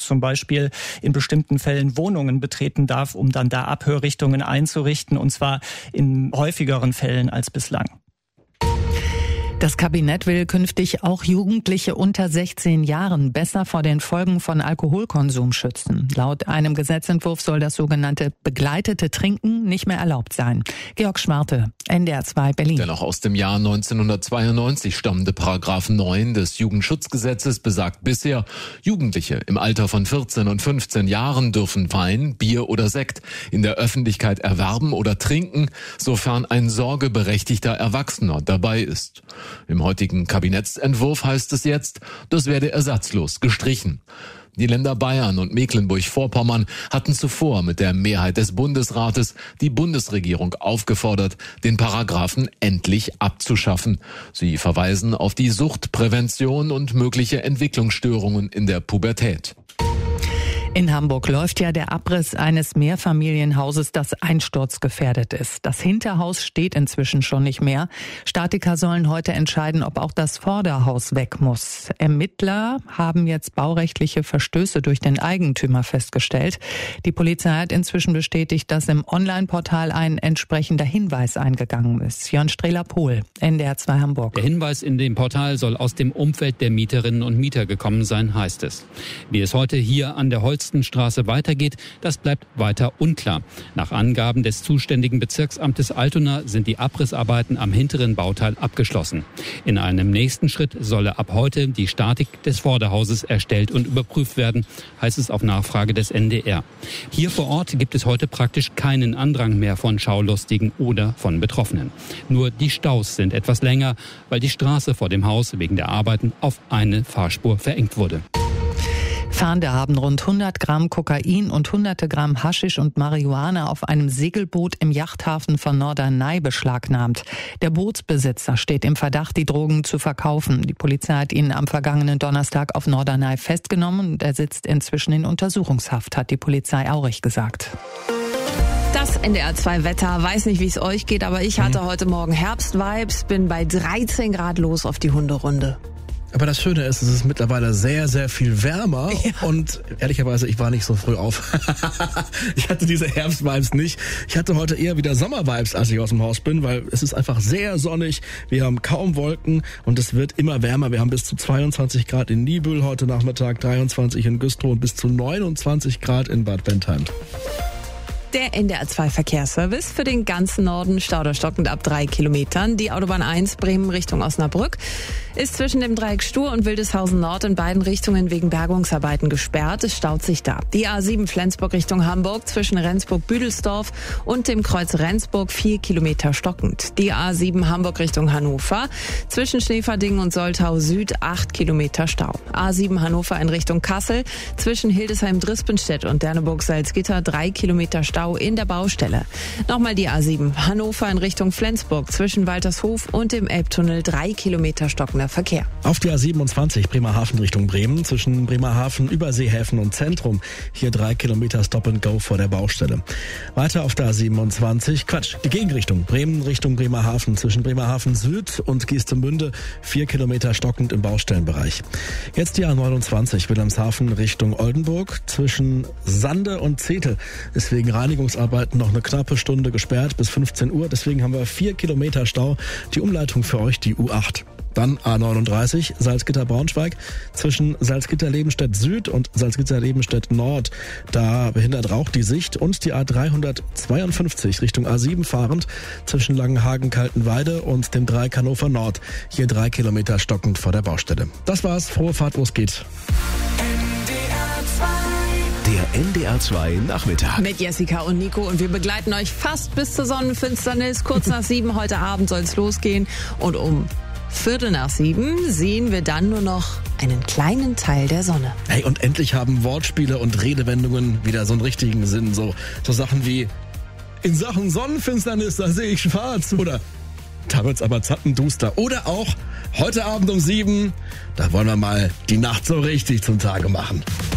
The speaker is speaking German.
zum Beispiel in bestimmten Fällen Wohnungen betreten darf, um dann da Abhörrichtungen einzurichten, und zwar in häufigeren Fällen als bislang. Das Kabinett will künftig auch Jugendliche unter 16 Jahren besser vor den Folgen von Alkoholkonsum schützen. Laut einem Gesetzentwurf soll das sogenannte begleitete Trinken nicht mehr erlaubt sein. Georg Schwarte, NDR 2 Berlin. Der noch aus dem Jahr 1992 stammende Paragraph 9 des Jugendschutzgesetzes besagt bisher, Jugendliche im Alter von 14 und 15 Jahren dürfen Wein, Bier oder Sekt in der Öffentlichkeit erwerben oder trinken, sofern ein sorgeberechtigter Erwachsener dabei ist. Im heutigen Kabinettsentwurf heißt es jetzt, das werde ersatzlos gestrichen. Die Länder Bayern und Mecklenburg-Vorpommern hatten zuvor mit der Mehrheit des Bundesrates die Bundesregierung aufgefordert, den Paragraphen endlich abzuschaffen. Sie verweisen auf die Suchtprävention und mögliche Entwicklungsstörungen in der Pubertät. In Hamburg läuft ja der Abriss eines Mehrfamilienhauses, das einsturzgefährdet ist. Das Hinterhaus steht inzwischen schon nicht mehr. Statiker sollen heute entscheiden, ob auch das Vorderhaus weg muss. Ermittler haben jetzt baurechtliche Verstöße durch den Eigentümer festgestellt. Die Polizei hat inzwischen bestätigt, dass im Online-Portal ein entsprechender Hinweis eingegangen ist. Jörn Strehler-Pohl, NDR 2 Hamburg. Der Hinweis in dem Portal soll aus dem Umfeld der Mieterinnen und Mieter gekommen sein, heißt es. Wie es heute hier an der Holstenstraße weitergeht, das bleibt weiter unklar. Nach Angaben des zuständigen Bezirksamtes Altona sind die Abrissarbeiten am hinteren Bauteil abgeschlossen. In einem nächsten Schritt solle ab heute die Statik des Vorderhauses erstellt und überprüft werden, heißt es auf Nachfrage des NDR. Hier vor Ort gibt es heute praktisch keinen Andrang mehr von Schaulustigen oder von Betroffenen. Nur die Staus sind etwas länger, weil die Straße vor dem Haus wegen der Arbeiten auf eine Fahrspur verengt wurde. Fahnder haben rund 100 Gramm Kokain und hunderte Gramm Haschisch und Marihuana auf einem Segelboot im Yachthafen von Norderney beschlagnahmt. Der Bootsbesitzer steht im Verdacht, die Drogen zu verkaufen. Die Polizei hat ihn am vergangenen Donnerstag auf Norderney festgenommen und er sitzt inzwischen in Untersuchungshaft, hat die Polizei Aurich gesagt. Das NDR 2 Wetter, weiß nicht, wie es euch geht, aber ich hatte heute Morgen Herbstvibes, bin bei 13 Grad los auf die Hunderunde. Aber das Schöne ist, es ist mittlerweile sehr, sehr viel wärmer und ehrlicherweise, ich war nicht so früh auf. Ich hatte diese Herbstvibes nicht. Ich hatte heute eher wieder Sommervibes, als ich aus dem Haus bin, weil es ist einfach sehr sonnig. Wir haben kaum Wolken und es wird immer wärmer. Wir haben bis zu 22 Grad in Niebüll heute Nachmittag, 23 in Güstrow und bis zu 29 Grad in Bad Bentheim. Der NDR 2 Verkehrsservice für den ganzen Norden, Stauder stockend ab 3 Kilometern. Die Autobahn 1 Bremen Richtung Osnabrück ist zwischen dem Dreieck Stur und Wildeshausen Nord in beiden Richtungen wegen Bergungsarbeiten gesperrt. Es staut sich da. Die A7 Flensburg Richtung Hamburg zwischen Rendsburg-Büdelsdorf und dem Kreuz Rendsburg 4 Kilometer stockend. Die A7 Hamburg Richtung Hannover zwischen Schneeverdingen und Soltau Süd 8 Kilometer Stau. A7 Hannover in Richtung Kassel zwischen Hildesheim-Drispenstedt und Derneburg-Salzgitter 3 Kilometer Stau in der Baustelle. Nochmal die A7 Hannover in Richtung Flensburg zwischen Waltershof und dem Elbtunnel 3 Kilometer stockender Verkehr. Auf der A27 Bremerhaven Richtung Bremen zwischen Bremerhaven, Überseehäfen und Zentrum. Hier 3 Kilometer Stop and Go vor der Baustelle. Weiter auf der A27, die Gegenrichtung. Bremen Richtung Bremerhaven zwischen Bremerhaven Süd und Geestemünde 4 Kilometer stockend im Baustellenbereich. Jetzt die A29 Wilhelmshaven Richtung Oldenburg zwischen Sande und Zetel. Ist wegen Reinigungsarbeiten noch eine knappe Stunde gesperrt bis 15 Uhr. Deswegen haben wir 4 Kilometer Stau. Die Umleitung für euch die U8. Dann A39 Salzgitter-Braunschweig zwischen Salzgitter-Lebenstedt Süd und Salzgitter-Lebenstedt Nord. Da behindert Rauch die Sicht. Und die A352 Richtung A7 fahrend zwischen Langenhagen-Kaltenweide und dem Dreieck Hannover Nord. Hier 3 Kilometer stockend vor der Baustelle. Das war's. Frohe Fahrt, wo es geht. Der NDR 2 Nachmittag. Mit Jessica und Nico und wir begleiten euch fast bis zur Sonnenfinsternis. Kurz nach 7 heute Abend soll es losgehen und um 6:15 sehen wir dann nur noch einen kleinen Teil der Sonne. Hey, und endlich haben Wortspiele und Redewendungen wieder so einen richtigen Sinn. So Sachen wie in Sachen Sonnenfinsternis, da sehe ich schwarz. Oder da wird's aber zappenduster. Oder auch heute Abend um 7, da wollen wir mal die Nacht so richtig zum Tage machen.